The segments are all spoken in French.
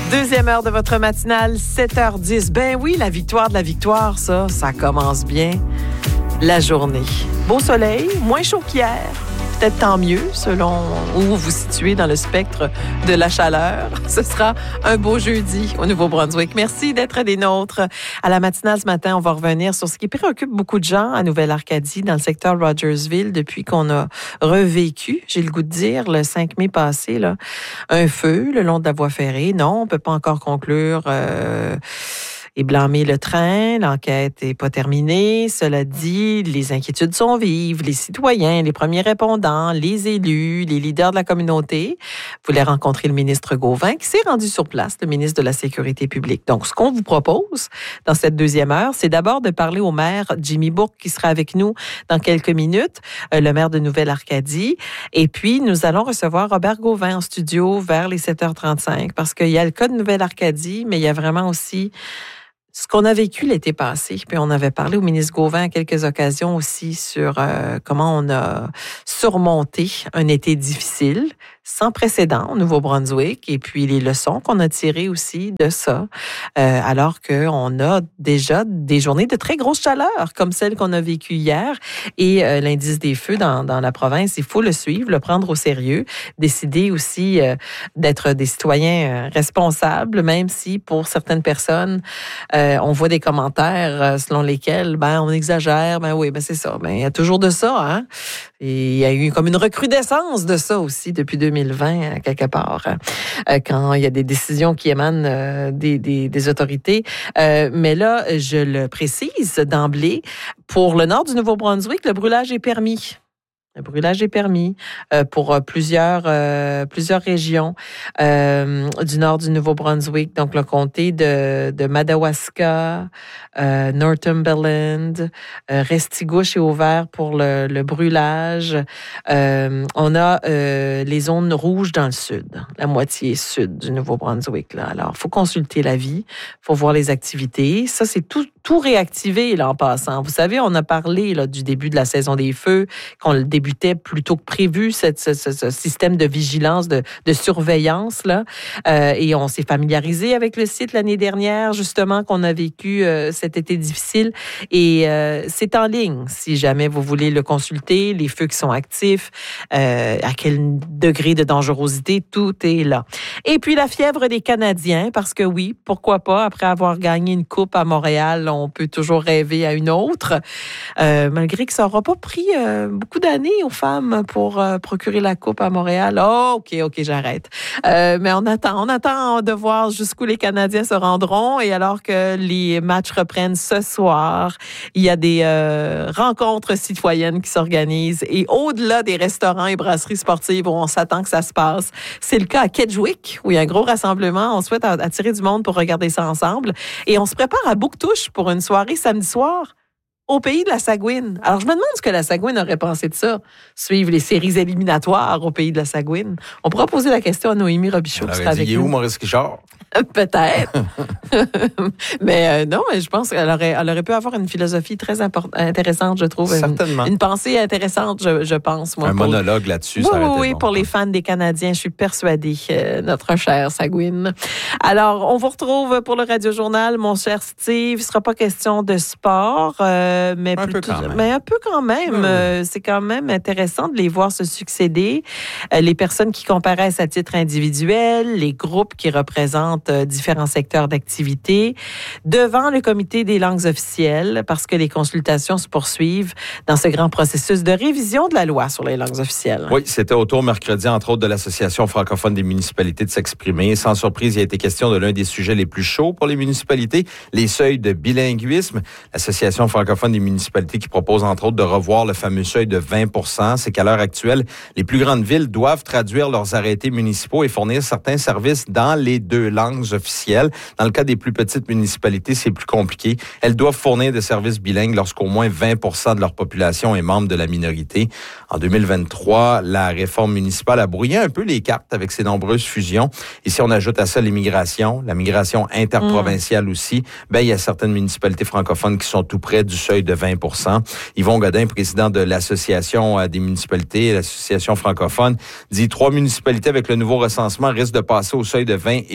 Deuxième heure de votre matinale, 7h10. Ben oui, la victoire de la victoire, ça commence bien la journée. Beau soleil, moins chaud qu'hier. Peut-être tant mieux, selon où vous vous situez dans le spectre de la chaleur. Ce sera un beau jeudi au Nouveau-Brunswick. Merci d'être des nôtres. À la matinale ce matin, on va revenir sur ce qui préoccupe beaucoup de gens à Nouvelle-Arcadie, dans le secteur Rogersville, depuis qu'on a revécu, j'ai le goût de dire, le 5 mai passé, là, un feu le long de la voie ferrée. Non, on peut pas encore conclure et blâmer le train. L'enquête n'est pas terminée. Cela dit, les inquiétudes sont vives. Les citoyens, les premiers répondants, les élus, les leaders de la communauté voulaient rencontrer le ministre Gauvin qui s'est rendu sur place, le ministre de la Sécurité publique. Donc, ce qu'on vous propose dans cette deuxième heure, c'est d'abord de parler au maire Jimmy Bourque qui sera avec nous dans quelques minutes, le maire de Nouvelle-Arcadie. Et puis, nous allons recevoir Robert Gauvin en studio vers les 7h35 parce qu'il y a le cas de Nouvelle-Arcadie, mais il y a vraiment aussi ce qu'on a vécu l'été passé, puis on avait parlé au ministre Gauvin à quelques occasions aussi sur comment on a surmonté un été difficile, sans précédent au Nouveau-Brunswick, et puis les leçons qu'on a tirées aussi de ça, alors qu'on a déjà des journées de très grosse chaleur, comme celle qu'on a vécue hier, et l'indice des feux dans la province, il faut le suivre, le prendre au sérieux, décider aussi d'être des citoyens responsables, même si pour certaines personnes, on voit des commentaires selon lesquels, on exagère, oui, c'est ça. Il y a toujours de ça, hein. Et il y a eu comme une recrudescence de ça aussi depuis 2020, quelque part, quand il y a des décisions qui émanent des autorités. Mais là, je le précise d'emblée, pour le nord du Nouveau-Brunswick, le brûlage est permis. Le brûlage est permis pour plusieurs régions du nord du Nouveau-Brunswick, donc le comté de Madawaska, Northumberland, Restigouche est ouvert pour le brûlage. On a les zones rouges dans le sud, la moitié sud du Nouveau-Brunswick. Là. Alors, il faut consulter l'avis, il faut voir les activités. Ça, c'est tout réactivé là, en passant. Vous savez, on a parlé là, du début de la saison des feux, qu'on le débutait plus tôt que prévu, ce système de vigilance, de surveillance. Là. Et on s'est familiarisé avec le site l'année dernière, justement, qu'on a vécu cet été difficile. Et c'est en ligne, si jamais vous voulez le consulter, les feux qui sont actifs, à quel degré de dangerosité, tout est là. Et puis la fièvre des Canadiens, parce que oui, pourquoi pas, après avoir gagné une coupe à Montréal, on peut toujours rêver à une autre, malgré que ça n'aura pas pris beaucoup d'années aux femmes pour procurer la coupe à Montréal. Oh, OK, j'arrête. Mais on attend de voir jusqu'où les Canadiens se rendront. Et alors que les matchs reprennent ce soir, il y a des rencontres citoyennes qui s'organisent. Et au-delà des restaurants et brasseries sportives où on s'attend que ça se passe, c'est le cas à Kedgewick, où il y a un gros rassemblement. On souhaite attirer du monde pour regarder ça ensemble. Et on se prépare à Bouctouche pour une soirée samedi soir au pays de la Sagouine. Alors, je me demande ce que la Sagouine aurait pensé de ça, suivre les séries éliminatoires au pays de la Sagouine. On pourra poser la question à Noémie Robichaud qui sera avec nous. Il est où, Maurice Richard? Peut-être. Mais non, mais je pense qu'elle aurait pu avoir une philosophie très intéressante, je trouve. Certainement. Une pensée intéressante, je pense. Moi, monologue là-dessus, ça aurait été oui, bon. pour les fans des Canadiens, je suis persuadée, notre cher Sagouine. Alors, on vous retrouve pour le Radio-Journal, mon cher Steve. Il ne sera pas question de sport, mais un peu quand même. C'est quand même intéressant de les voir se succéder. Les personnes qui comparaissent à titre individuel, les groupes qui représentent différents secteurs d'activité, devant le comité des langues officielles, parce que les consultations se poursuivent dans ce grand processus de révision de la loi sur les langues officielles. Oui, c'était au tour mercredi, entre autres, de l'Association francophone des municipalités de s'exprimer. Sans surprise, il a été question de l'un des sujets les plus chauds pour les municipalités, les seuils de bilinguisme. L'Association francophone des municipalités qui propose, entre autres, de revoir le fameux seuil de 20 %. C'est qu'à l'heure actuelle, les plus grandes villes doivent traduire leurs arrêtés municipaux et fournir certains services dans les deux langues officielles. Dans le cas des plus petites municipalités, c'est plus compliqué. Elles doivent fournir des services bilingues lorsqu'au moins 20 % de leur population est membre de la minorité. En 2023, la réforme municipale a brouillé un peu les cartes avec ses nombreuses fusions. Et si on ajoute à ça l'immigration, la migration interprovinciale aussi, il y a certaines municipalités francophones qui sont tout près du seuil de 20 %. Yvon Godin, président de l'Association des municipalités, l'association francophone, dit 3 municipalités avec le nouveau recensement risquent de passer au seuil de 20 et plus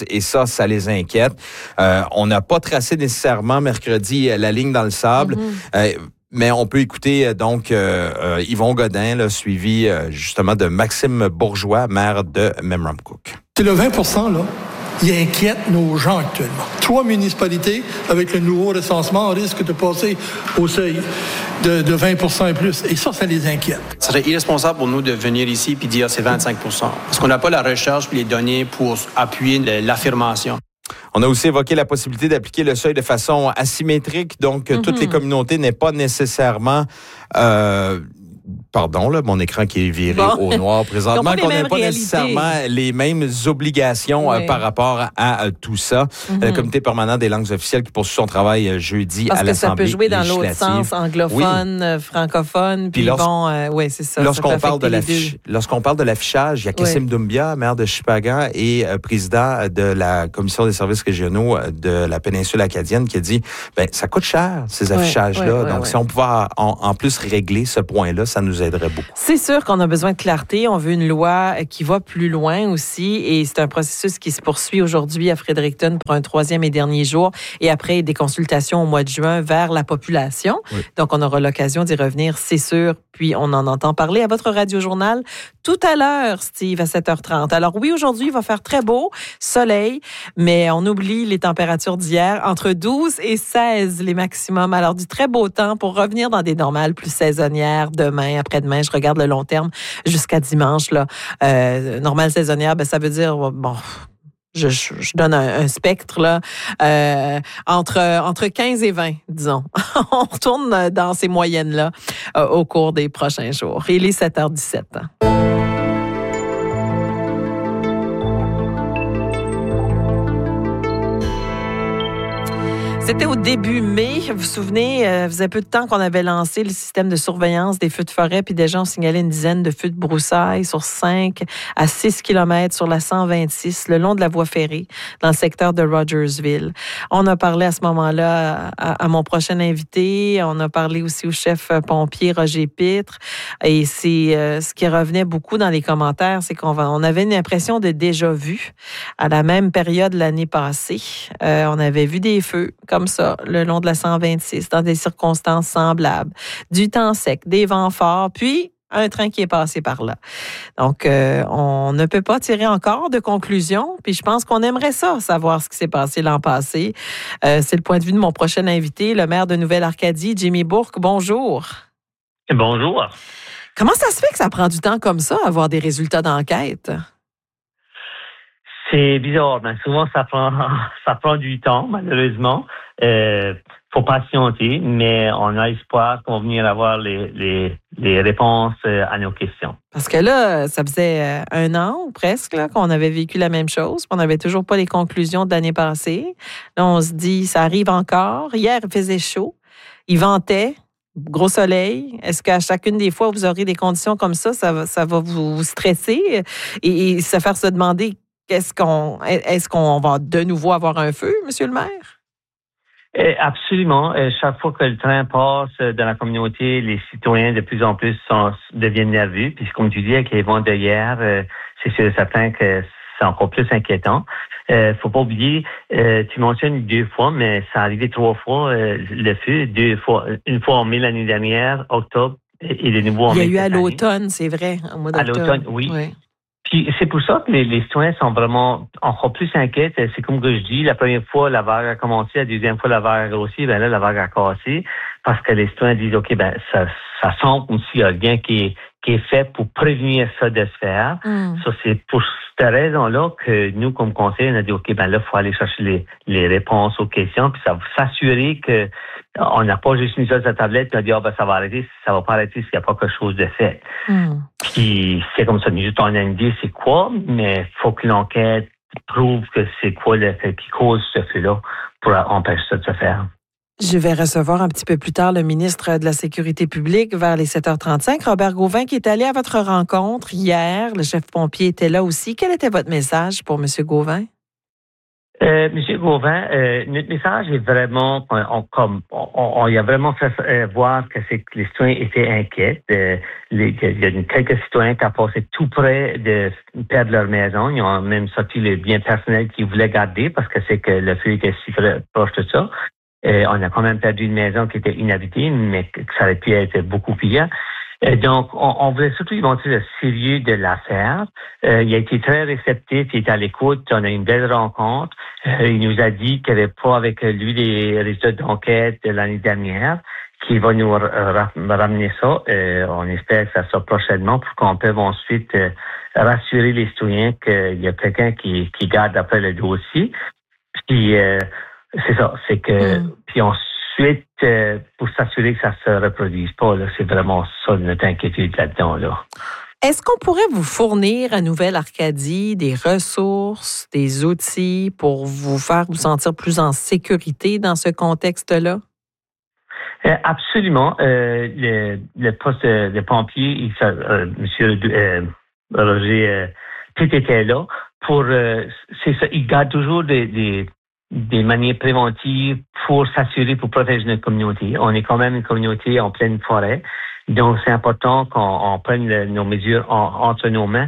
et ça les inquiète. On n'a pas tracé nécessairement mercredi la ligne dans le sable. Mais on peut écouter donc Yvon Godin, là, suivi justement de Maxime Bourgeois, maire de Memramcook. C'est le 20 là. Il inquiète nos gens actuellement. 3 municipalités, avec le nouveau recensement, risquent de passer au seuil de 20 et plus. Et ça les inquiète. Ce serait irresponsable pour nous de venir ici et dire c'est 25 parce qu'on n'a pas la recherche et les données pour appuyer l'affirmation. On a aussi évoqué la possibilité d'appliquer le seuil de façon asymétrique, donc toutes les communautés n'est pas nécessairement... Pardon, là, mon écran qui est viré au noir présentement, qu'on n'a pas nécessairement les mêmes obligations par rapport à tout ça. Le comité permanent des langues officielles qui poursuit son travail jeudi à l'Assemblée législative. Parce que ça peut jouer dans l'autre sens, anglophone, francophone, puis c'est ça. Lorsqu'on parle de l'affichage, il y a Kassim Doumbia, maire de Shippagan et président de la Commission des services régionaux de la péninsule acadienne, qui a dit, ça coûte cher, ces affichages-là. Donc, si on pouvait en plus régler ce point-là, ça nous aiderait beaucoup. C'est sûr qu'on a besoin de clarté. On veut une loi qui va plus loin aussi. Et c'est un processus qui se poursuit aujourd'hui à Fredericton pour un 3e et dernier jour. Et après, des consultations au mois de juin vers la population. Donc, on aura l'occasion d'y revenir, c'est sûr. Puis, on en entend parler à votre radio-journal tout à l'heure, Steve, à 7h30. Alors oui, aujourd'hui, il va faire très beau, soleil, mais on oublie les températures d'hier, entre 12 et 16 les maximums. Alors, du très beau temps pour revenir dans des normales plus saisonnières demain, après-demain. Je regarde le long terme jusqu'à dimanche. Là. Normale saisonnière, ça veut dire, je donne un spectre là, entre 15 et 20, disons. On retourne dans ces moyennes-là au cours des prochains jours. Il est 7h17. C'était au début mai. Vous vous souvenez, faisait peu de temps qu'on avait lancé le système de surveillance des feux de forêt, puis déjà on signalait une dizaine de feux de broussailles sur 5 à 6 kilomètres sur la 126, le long de la voie ferrée, dans le secteur de Rogersville. On a parlé à ce moment-là à mon prochain invité. On a parlé aussi au chef pompier Roger Pitre. Et c'est ce qui revenait beaucoup dans les commentaires, c'est qu'on avait une impression de déjà-vu. À la même période l'année passée, on avait vu des feux comme ça, le long de la 126, dans des circonstances semblables. Du temps sec, des vents forts, puis un train qui est passé par là. Donc, on ne peut pas tirer encore de conclusion, puis je pense qu'on aimerait ça, savoir ce qui s'est passé l'an passé. C'est le point de vue de mon prochain invité, le maire de Nouvelle-Arcadie, Jimmy Bourque. Bonjour. Bonjour. Comment ça se fait que ça prend du temps comme ça, avoir des résultats d'enquête? C'est bizarre, mais souvent ça prend du temps, malheureusement. Faut patienter, mais on a espoir qu'on va venir avoir les réponses à nos questions. Parce que là, ça faisait 1 an presque là, qu'on avait vécu la même chose, on n'avait toujours pas les conclusions de l'année passée. Là, on se dit, ça arrive encore. Hier, il faisait chaud, il ventait. Gros soleil. Est-ce qu'à chacune des fois, vous aurez des conditions comme ça va vous stresser et se faire se demander est-ce qu'on va de nouveau avoir un feu, Monsieur le maire? Absolument. Chaque fois que le train passe dans la communauté, les citoyens de plus en plus deviennent nerveux. Puis comme tu dis, avec les vents d'hier, c'est sûr et certain que c'est encore plus inquiétant. Faut pas oublier, tu mentionnes 2 fois, mais ça arrivé 3 fois le feu, 2 fois, une fois en mai l'année dernière, octobre, et de nouveau en mai. Il y a eu à l'automne, c'est vrai, au mois d'octobre. À l'automne, oui. Puis c'est pour ça que les citoyens sont vraiment encore plus inquiets. C'est comme que je dis, la première fois, la vague a commencé, la deuxième fois, la vague a grossi, là, la vague a cassé, parce que les citoyens disent, OK, ça semble comme s'il y a rien qui est fait pour prévenir ça de se faire. Ça, c'est pour cette raison-là que nous, comme conseil, on a dit, OK, là, il faut aller chercher les réponses aux questions, puis ça va s'assurer que on n'a pas juste mis ça sur la tablette et on a dit, ça va arrêter, ça va pas arrêter s'il n'y a pas quelque chose de fait. Puis c'est comme ça, juste on a une idée c'est quoi, mais il faut que l'enquête prouve que c'est quoi le fait qui cause ce feu-là pour empêcher ça de se faire. Je vais recevoir un petit peu plus tard le ministre de la Sécurité publique vers les 7h35, Robert Gauvin, qui est allé à votre rencontre hier. Le chef pompier était là aussi. Quel était votre message pour M. Gauvin? Monsieur Gauvin, notre message est vraiment, on y a vraiment fait voir que les citoyens étaient inquiets. Il y a quelques citoyens qui ont passé tout près de perdre leur maison. Ils ont même sorti les biens personnels qu'ils voulaient garder parce que c'est que le feu était si proche de ça. On a quand même perdu une maison qui était inhabitée, mais que ça aurait pu être beaucoup pire. Donc, on voulait surtout lui montrer le sérieux de l'affaire. Il a été très réceptif, il est à l'écoute, on a eu une belle rencontre. Il nous a dit qu'il n'avait pas avec lui les résultats d'enquête de l'année dernière, qu'il va nous ramener ça. On espère que ça sera prochainement pour qu'on puisse ensuite rassurer les citoyens qu'il y a quelqu'un qui garde après le dossier. Puis, c'est ça, c'est que... Puis ensuite, pour s'assurer que ça se reproduise pas, là, c'est vraiment ça notre inquiétude là-dedans, là. Est-ce qu'on pourrait vous fournir à Nouvelle-Arcadie des ressources, des outils pour vous faire vous sentir plus en sécurité dans ce contexte-là? Absolument. Le poste de pompier, M. Roger tout était là pour... c'est ça, il garde toujours des manières préventives pour s'assurer, pour protéger notre communauté. On est quand même une communauté en pleine forêt. Donc, c'est important qu'on prenne nos mesures entre nos mains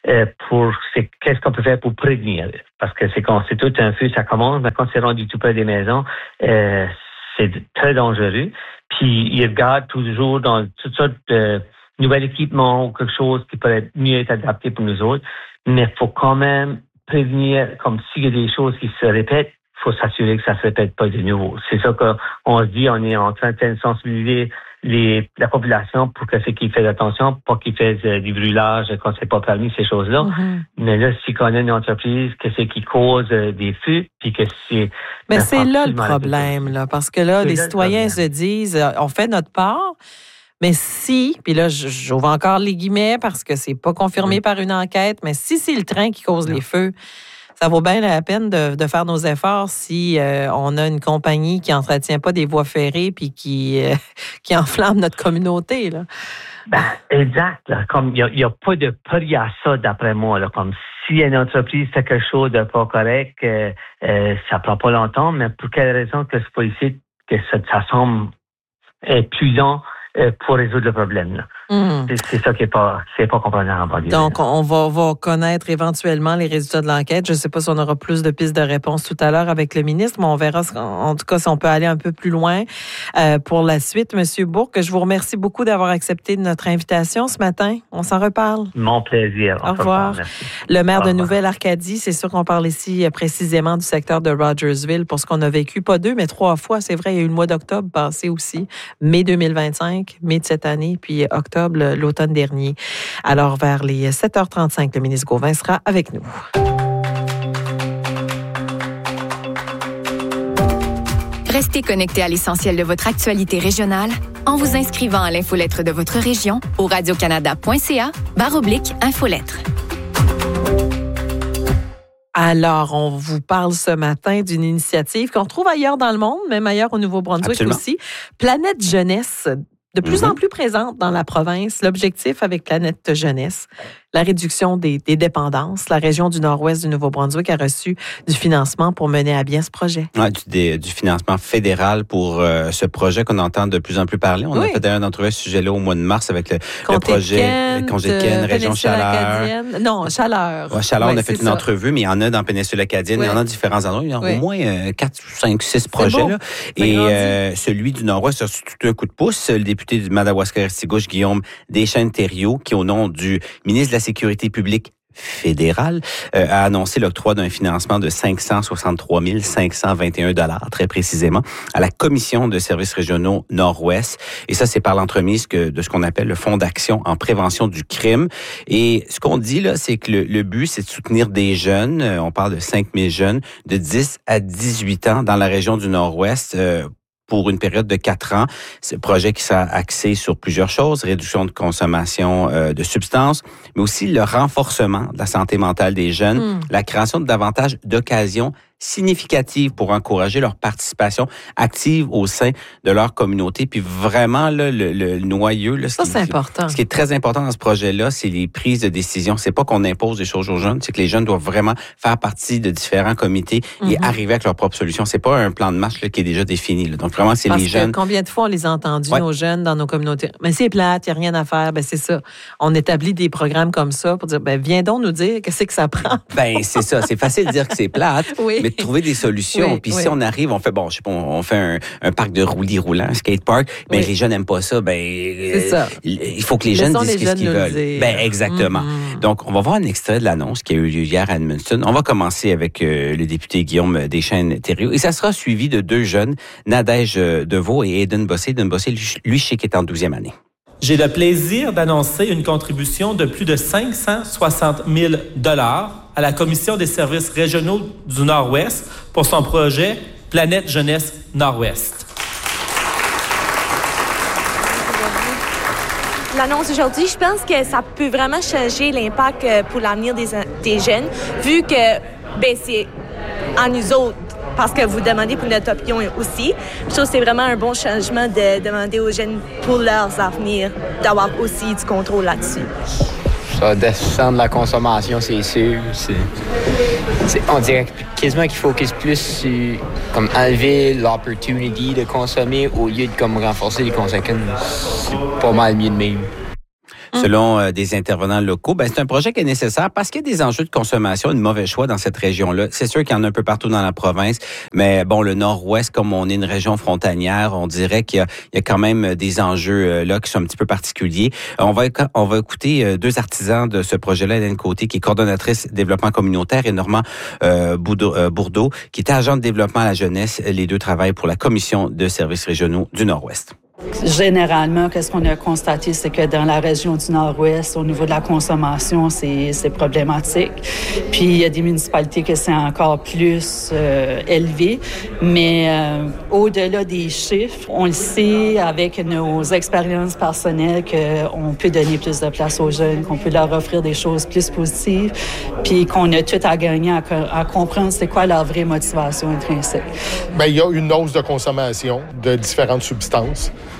qu'est-ce qu'on peut faire pour prévenir. Parce que c'est quand c'est tout un feu, ça commence, mais quand c'est rendu tout près des maisons, c'est très dangereux. Puis, ils regardent toujours dans toutes sortes de nouveaux équipements ou quelque chose qui peut mieux être adapté pour nous autres. Mais il faut quand même prévenir, comme s'il y a des choses qui se répètent, il faut s'assurer que ça ne se répète pas de nouveau. C'est ça qu'on se dit, on est en train de sensibiliser la population pour que ceux qui font attention, pas qu'ils fassent du brûlage quand c'est pas permis, ces choses-là. Mm-hmm. Mais là, si on a une entreprise, que c'est qui cause des feux, puis que c'est... Mais c'est là le problème, là, parce que là, les citoyens se disent, on fait notre part, mais si, puis là, j'ouvre encore les guillemets parce que c'est pas confirmé par une enquête, mais si c'est le train qui cause les feux, ça vaut bien la peine de faire nos efforts si on a une compagnie qui n'entretient pas des voies ferrées puis qui enflamme notre communauté, là. Exact. Là. Comme il n'y a pas de prix à ça, d'après moi. Là. Comme si une entreprise fait quelque chose de pas correct, ça prend pas longtemps, mais pour quelle raison que c'est pas ici que ça semble plus long pour résoudre le problème, là. C'est ça qui c'est pas comprenable. Donc, on va connaître éventuellement les résultats de l'enquête. Je ne sais pas si on aura plus de pistes de réponse tout à l'heure avec le ministre, mais on verra en tout cas si on peut aller un peu plus loin pour la suite. Monsieur Bourque, je vous remercie beaucoup d'avoir accepté notre invitation ce matin. On s'en reparle. Mon plaisir. Au revoir. Le maire de Nouvelle-Arcadie, c'est sûr qu'on parle ici précisément du secteur de Rogersville pour ce qu'on a vécu, pas 2, mais 3 fois. C'est vrai, il y a eu le mois d'octobre passé aussi, mai 2025, mai de cette année, puis octobre l'automne dernier. Alors, vers les 7h35, le ministre Gauvin sera avec nous. Restez connectés à l'essentiel de votre actualité régionale en vous inscrivant à l'infolettre de votre région au radiocanada.ca/infolettre. Alors, on vous parle ce matin d'une initiative qu'on trouve ailleurs dans le monde, même ailleurs au Nouveau-Brunswick aussi. Planète Jeunesse, de plus en plus présente dans la province. L'objectif avec Planète Jeunesse, la réduction des dépendances. La région du nord-ouest du Nouveau-Brunswick a reçu du financement pour mener à bien ce projet. Oui, du financement fédéral pour ce projet qu'on entend de plus en plus parler. On a fait d'ailleurs une entrevue à ce sujet-là au mois de mars avec le projet Congé-Ken, Région Chaleur. Non, Chaleur. Ouais, Chaleur, on a fait une entrevue, mais il y en a dans la péninsule acadienne, il y en a différents endroits. Il y en a au moins 4, 5, 6 projets. Là. Et celui du nord-ouest a reçu tout un coup de pouce. Le député du Madawaska-Restigouche, Guillaume Deschênes-Thériault, qui au nom du ministre de la Sécurité publique fédérale, a annoncé l'octroi d'un financement de 563 521 $, très précisément, à la Commission de services régionaux Nord-Ouest. Et ça, c'est par l'entremise de ce qu'on appelle le Fonds d'action en prévention du crime. Et ce qu'on dit, là, c'est que le but, c'est de soutenir des jeunes, on parle de 5 000 jeunes, de 10 à 18 ans dans la région du Nord-Ouest, pour une période de 4 ans. C'est un projet qui sera axé sur plusieurs choses, réduction de consommation de substances, mais aussi le renforcement de la santé mentale des jeunes, la création de davantage d'occasions significatives pour encourager leur participation active au sein de leur communauté. Puis vraiment, là, le noyau... Là, ça, c'est important. Ce qui est très important dans ce projet-là, c'est les prises de décision. C'est pas qu'on impose des choses aux jeunes, c'est que les jeunes doivent vraiment faire partie de différents comités et arriver avec leur propre solution. C'est pas un plan de marche là, qui est déjà défini. Là. Donc vraiment, c'est les jeunes... Combien de fois on les a entendus, nos jeunes, dans nos communautés? Mais c'est plate, il n'y a rien à faire. Ben c'est ça. On établit des programmes comme ça pour dire, viens donc nous dire qu'est-ce que ça prend. C'est ça. C'est facile de dire que c'est plate, mais de trouver des solutions. Puis si on arrive, on fait, je sais pas, on fait un parc de roulis-roulants, un skatepark, mais les jeunes n'aiment pas ça, c'est ça. Il faut que les jeunes disent ce qu'ils veulent. Exactement. Donc, on va voir un extrait de l'annonce qui a eu lieu hier à Edmundston. On va commencer avec le député Guillaume Deschênes-Thériault et ça sera suivi de 2 jeunes, Nadège Deveau et Aiden Bossé. Aiden Bossé, lui, je sais qu'il est en 12e année. J'ai le plaisir d'annoncer une contribution de plus de 560 000 $ à la Commission des services régionaux du Nord-Ouest pour son projet Planète Jeunesse Nord-Ouest. L'annonce aujourd'hui, je pense que ça peut vraiment changer l'impact pour l'avenir des jeunes, vu que c'est en nous autres, parce que vous demandez pour notre opinion aussi. Je trouve que c'est vraiment un bon changement de demander aux jeunes pour leurs avenirs, d'avoir aussi du contrôle là-dessus. Ça va descendre la consommation, c'est sûr. On dirait quasiment qu'il focus plus sur comme enlever l'opportunité de consommer au lieu de comme renforcer les conséquences. C'est pas mal mieux de même. Selon des intervenants locaux, c'est un projet qui est nécessaire parce qu'il y a des enjeux de consommation et de mauvais choix dans cette région-là. C'est sûr qu'il y en a un peu partout dans la province, mais le Nord-Ouest, comme on est une région frontalière, on dirait qu'il y a quand même des enjeux là qui sont un petit peu particuliers. On va écouter 2 artisans de ce projet-là, Hélène Côté, qui est coordonnatrice développement communautaire, et Normand Bourdeau, qui est agent de développement à la jeunesse. Les 2 travaillent pour la Commission de services régionaux du Nord-Ouest. Généralement, qu'est-ce qu'on a constaté, c'est que dans la région du Nord-Ouest, au niveau de la consommation, c'est problématique. Puis, il y a des municipalités que c'est encore plus élevé. Mais au-delà des chiffres, on le sait avec nos expériences personnelles qu'on peut donner plus de place aux jeunes, qu'on peut leur offrir des choses plus positives, puis qu'on a tout à gagner à comprendre c'est quoi leur vraie motivation intrinsèque. Il y a une hausse de consommation de différentes substances.